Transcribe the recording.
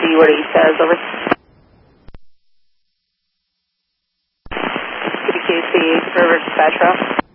see what he says. Over. CBKC, River Dispatch Route.